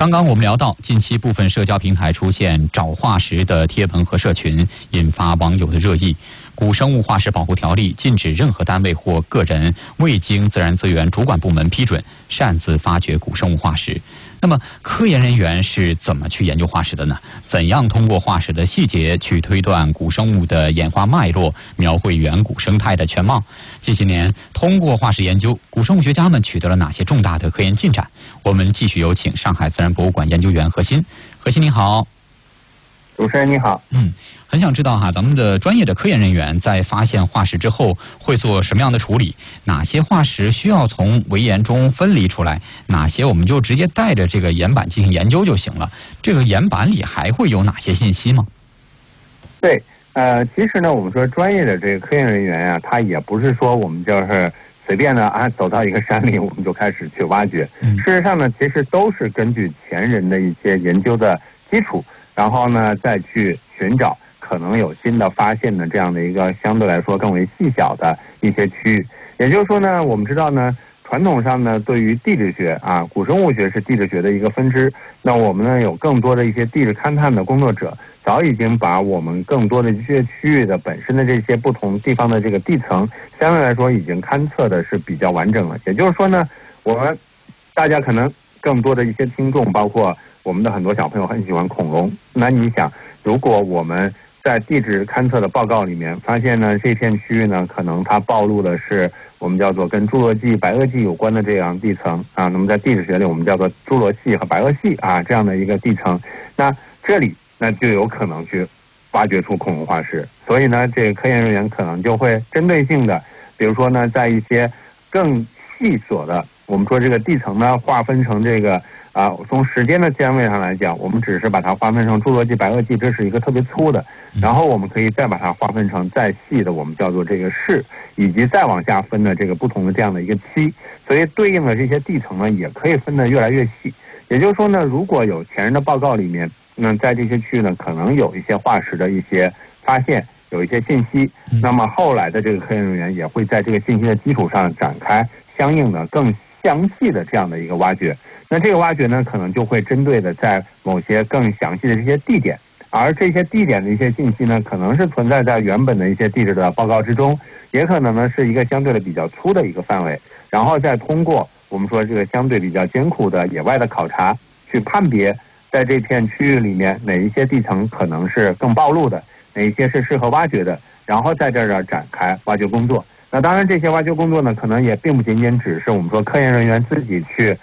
刚刚我们聊到，近期部分社交平台出现找化石的贴文和社群，引发网友的热议。古生物化石保护条例禁止任何单位或个人未经自然资源主管部门批准擅自发掘古生物化石。那么，科研人员是怎么去研究化石的呢？怎样通过化石的细节去推断古生物的演化脉络，描绘远古生态的全貌？近些年，通过化石研究，古生物学家们取得了哪些重大的科研进展？我们继续有请上海自然博物馆研究员何鑫。何鑫您好。 主持人你好。 很想知道咱们的专业的科研人员在发现化石之后会做什么样的处理？哪些化石需要从围岩中分离出来？哪些我们就直接带着这个岩板进行研究就行了？这个岩板里还会有哪些信息吗？ 对，其实呢，我们说专业的这个科研人员啊，他也不是说我们就是随便的走到一个山里我们就开始去挖掘。事实上呢，其实都是根据前人的一些研究的基础，然后呢再去寻找可能有新的发现的这样的一个相对来说更为细小的一些区域。也就是说呢，我们知道呢，传统上呢，对于地质学古生物学是地质学的一个分支。那我们呢有更多的一些地质勘探的工作者，早已经把我们更多的这些区域的本身的这些不同地方的这个地层，相对来说已经勘测的是比较完整了。也就是说呢，我们大家可能更多的一些听众，包括我们的很多小朋友很喜欢恐龙。那你想，如果我们在地质勘测的报告里面发现呢，这片区域呢，可能它暴露的是我们叫做跟侏罗纪、白垩纪有关的这样地层那么在地质学里我们叫做侏罗系和白垩系这样的一个地层。那这里那就有可能去挖掘出恐龙化石。所以呢，这个科研人员可能就会针对性的，比如说呢，在一些更细琐的，我们说这个地层呢划分成这个从时间的单位上来讲，我们只是把它划分成侏罗纪、白垩纪，这是一个特别粗的。然后我们可以再把它划分成再细的，我们叫做这个世，以及再往下分的这个不同的这样的一个期。所以对应的这些地层呢，也可以分得越来越细。也就是说呢，如果有前人的报告里面，那在这些区域呢，可能有一些化石的一些发现，有一些信息，那么后来的这个科研人员也会在这个信息的基础上展开相应的更详细的这样的一个挖掘。那这个挖掘呢，可能就会针对的在某些更详细的这些地点，而这些地点的一些信息呢，可能是存在在原本的一些地质的报告之中，也可能呢是一个相对的比较粗的一个范围，然后再通过我们说这个相对比较艰苦的野外的考察，去判别在这片区域里面哪一些地层可能是更暴露的，哪一些是适合挖掘的，然后在这儿展开挖掘工作。那当然，这些挖掘工作呢，可能也并不仅仅只是我们说科研人员自己去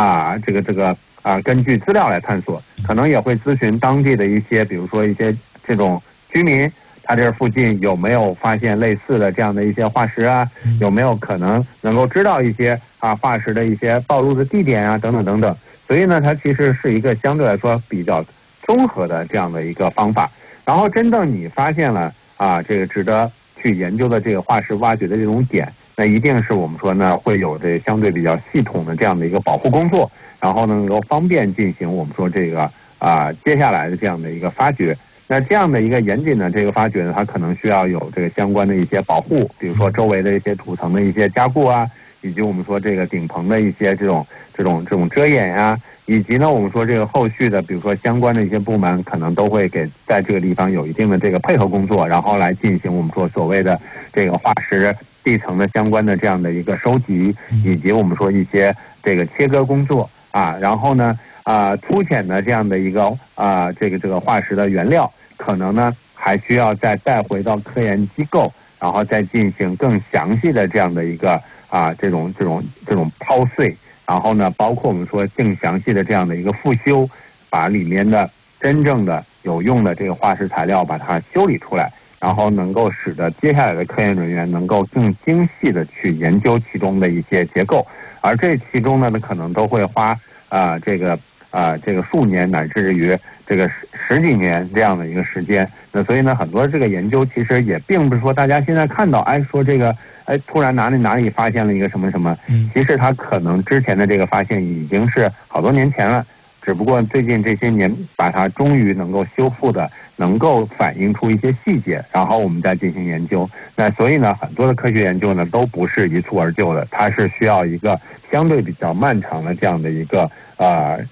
根据资料来探索，可能也会咨询当地的一些，比如说一些这种居民，他这附近有没有发现类似的这样的一些化石有没有可能能够知道一些化石的一些暴露的地点等等等等。所以呢，它其实是一个相对来说比较综合的这样的一个方法。然后真正你发现了这个值得去研究的这个化石挖掘的这种点，那一定是我们说呢会有这相对比较系统的这样的一个保护工作，然后呢能够方便进行我们说这个接下来的这样的一个发掘。那这样的一个严谨的这个发掘呢，它可能需要有这个相关的一些保护，比如说周围的一些土层的一些加固以及我们说这个顶棚的一些这种遮掩以及呢我们说这个后续的比如说相关的一些部门可能都会给在这个地方有一定的这个配合工作，然后来进行我们说所谓的这个化石地层的相关的这样的一个收集，以及我们说一些这个切割工作然后呢粗浅的这样的一个这个化石的原料，可能呢还需要再带回到科研机构，然后再进行更详细的这样的一个这种抛碎，然后呢包括我们说更详细的这样的一个复修，把里面的真正的有用的这个化石材料把它修理出来，然后能够使得接下来的科研人员能够更精细的去研究其中的一些结构。而这其中呢可能都会花这个数年乃至于这个十几年这样的一个时间。那所以呢，很多这个研究其实也并不是说大家现在看到说这个突然哪里发现了一个什么什么，其实它可能之前的这个发现已经是好多年前了，只不过最近这些年把它终于能够修复的，能够反映出一些细节，然后我们再进行研究。那所以呢，很多的科学研究呢都不是一蹴而就的，它是需要一个相对比较漫长的这样的一个